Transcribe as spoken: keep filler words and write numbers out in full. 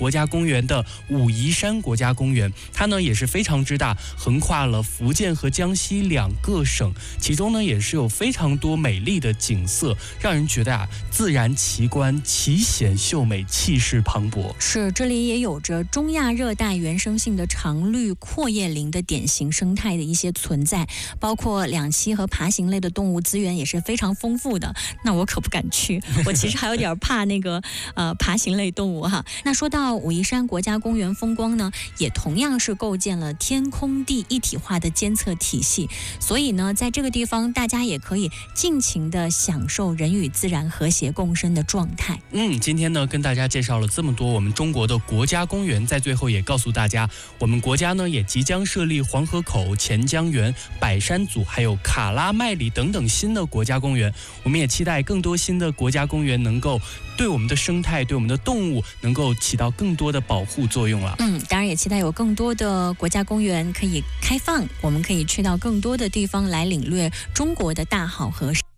国家公园的武夷山国家公园，它呢也是非常之大，横跨了福建和江西两个省，其中呢也是有非常多美丽的景色，让人觉得啊自然奇观，奇险秀美，气势磅礴。 是，这里也有着中亚热带原生性的常绿阔叶林的典型生态的一些存在，包括两栖和爬行类的动物资源也是非常丰富的。那我可不敢去，我其实还有点怕那个呃爬行类动物哈。那说到武夷山国家公园风光呢，也同样是构建了天空地一体化的监测体系，所以呢，在这个地方大家也可以尽情的享受人与自然和谐共生的状态。 嗯，今天呢跟大家介绍了这么多我们中国的国家公园，在最后也告诉大家，我们国家呢也即将设立黄河口、钱江源、百山祖还有卡拉麦里等等新的国家公园。我们也期待更多新的国家公园能够对我们的生态、对我们的动物能够起到更多的保护作用了。 嗯，当然也期待有更多的国家公园可以开放，我们可以去到更多的地方来领略中国的大好河山。